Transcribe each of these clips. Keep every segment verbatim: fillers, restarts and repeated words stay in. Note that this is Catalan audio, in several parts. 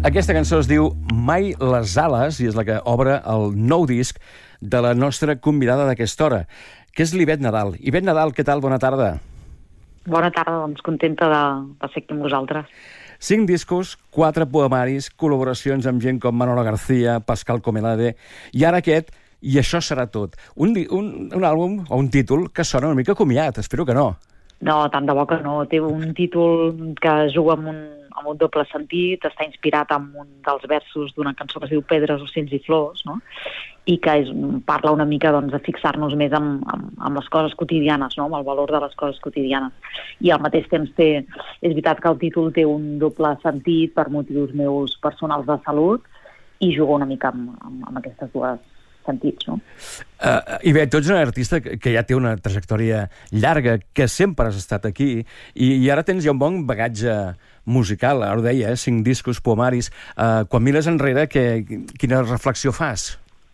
Aquesta cançó es diu Mai les ales i és la que obre el nou disc de la nostra convidada d'aquesta hora, que és l'Ivet Nadal. Ivet Nadal, què tal? Bona tarda. Bona tarda, doncs contenta de, de ser aquí amb vosaltres. Cinc discos, quatre poemaris, col·laboracions amb gent com Manolo García, Pascal Comelade, i ara aquest, i això serà tot. Un, un, un àlbum o un títol que sona una mica comiat, espero que no. No, tant de bo que no. Té un títol que juga amb un, amb un doble sentit, està inspirat en un dels versos d'una cançó que es diu Pedres, ocells i flors, no? I que és, parla una mica doncs, de fixar-nos més amb, amb, amb les coses quotidianes, no? Amb el valor de les coses quotidianes. I al mateix temps té, és veritat que el títol té un doble sentit per motius meus personals de salut i juga una mica amb, amb, amb aquestes dues sentits, no? Uh, Ivet, tu ets una artista que, que ja té una trajectòria llarga, que sempre has estat aquí, i, i ara tens ja un bon bagatge musical, ara ho deia, eh? cinc discos, poemaris. Uh, quan mires enrere, que, quina reflexió fas?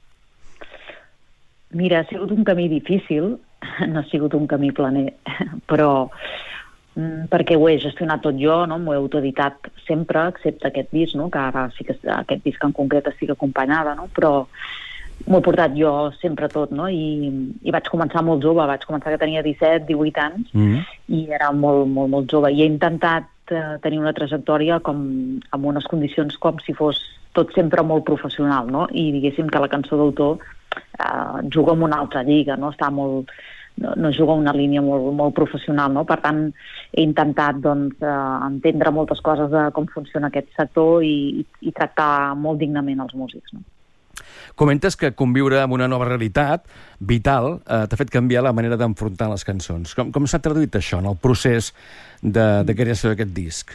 Mira, ha sigut un camí difícil, no ha sigut un camí planer, però mm, perquè ho he gestionat tot jo, no? M'ho he autoeditat sempre, excepte aquest disc, no? Que ara sí que aquest disc en concret estic acompanyada, no? Però m'ho he portat jo sempre tot, no? I, i vaig començar molt jove, vaig començar que tenia disset, divuit anys, mm-hmm. i era molt, molt, molt jove. I he intentat eh, tenir una trajectòria com, amb unes condicions com si fos tot sempre molt professional, no? I diguéssim que la cançó d'autor eh, juga en una altra lliga, no? Està molt, no, no juga en una línia molt, molt professional, no? Per tant, he intentat doncs, eh, entendre moltes coses de com funciona aquest sector i, i, i tractar molt dignament els músics, no? Comentes que conviure amb una nova realitat vital eh, t'ha fet canviar la manera d'enfrontar les cançons. Com, com s'ha traduït això en el procés de, de creació d'aquest disc?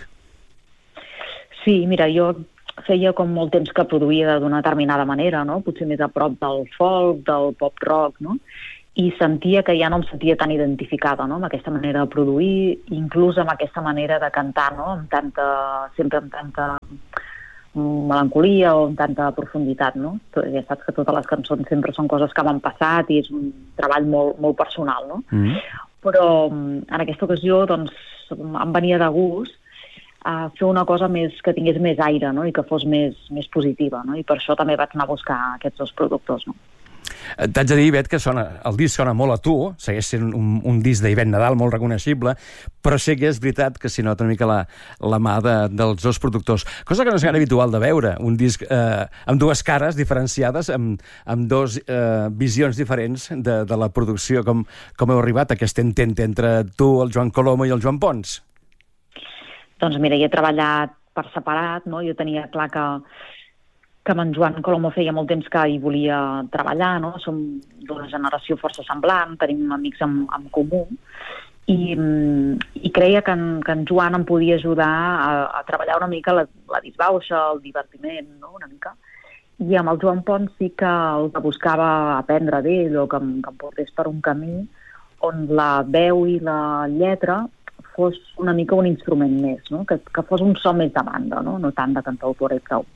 Sí, mira, jo feia com molt temps que produïa d'una determinada manera, no? Potser més a prop del folk, del pop-rock, no? I sentia que ja no em sentia tan identificada, no? Amb aquesta manera de produir, inclús amb aquesta manera de cantar, no? Amb tanta, sempre amb tanta melancolia o amb tanta profunditat, no? Ja saps que totes les cançons sempre són coses que m'han passat i és un treball molt, molt personal, no? Mm-hmm. Però en aquesta ocasió doncs, em venia de gust a fer una cosa més que tingués més aire, no? I que fos més, més positiva, no? I per això també vaig anar a buscar aquests dos productors, no? T'haig de dir, Ivet, que sona, el disc sona molt a tu, segueix sent un, un disc d'Ivet Nadal molt reconeixible, però sí que és veritat que s'hi nota una mica la, la mà de, dels dos productors. Cosa que no és gaire habitual de veure, un disc eh, amb dues cares diferenciades, amb, amb dos eh, visions diferents de, de la producció. Com, com heu arribat a aquest entente entre tu, el Joan Colomo i el Joan Pons? Doncs mira, hi he treballat per separat, no? Jo tenia clar que que amb en Joan Colomo feia molt temps que hi volia treballar, no? Som d'una generació força semblant, tenim amics en, en comú, i, i creia que en, que en Joan em podia ajudar a, a treballar una mica la, la disbauxa, el divertiment, no? Una mica. I amb el Joan Pons sí que el que buscava aprendre d'ell o que, que em portés per un camí on la veu i la lletra fos una mica un instrument més, no? Que, que fos un so més de banda, no? No tant de cantautora i prou.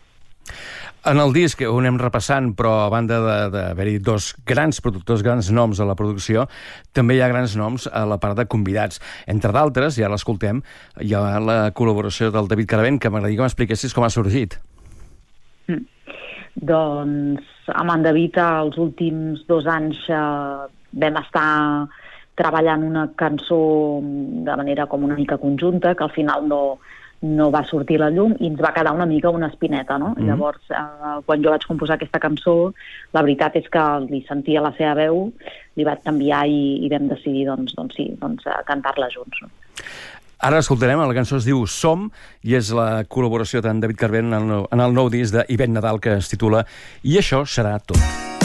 En el disc ho anem repassant, però a banda d'haver-hi dos grans productors, grans noms a la producció, també hi ha grans noms a la part de convidats. Entre d'altres, ja l'escoltem, hi ha la col·laboració del David Caravent, que m'agradaria que m'expliquessis com ha sorgit. Mm. Doncs amb en David els últims dos anys eh, vam estar treballant una cançó de manera com una mica conjunta, que al final no no va sortir la llum i ens va quedar una mica una espineta, no? Mm. Llavors, eh, quan jo vaig composar aquesta cançó, la veritat és que li sentia la seva veu, li vaig canviar i, i vam decidir, doncs, doncs sí, doncs, cantar-la junts, no? Ara escoltarem, la cançó es diu Som, i és la col·laboració d'en David Caravent en el, en el nou disc d'Ivet Nadal, que es titula I això serà tot.